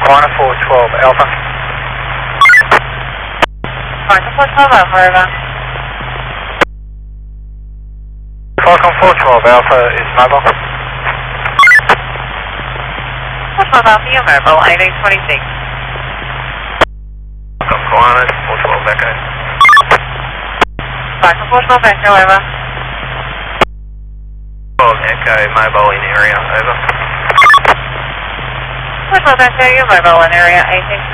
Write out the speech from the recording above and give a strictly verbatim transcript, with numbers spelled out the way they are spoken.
Quanta four twelve Alpha. Quanta four twelve Alpha, over. Falcon four twelve Alpha is mobile. four twelve Alpha, you're mobile, eighteen twenty-six. Falcon Quanta four twelve Echo. Falcon four twelve Echo, over. twelve Echo, mobile in area, over. four twelve Echo, you're mobile in area, eighteen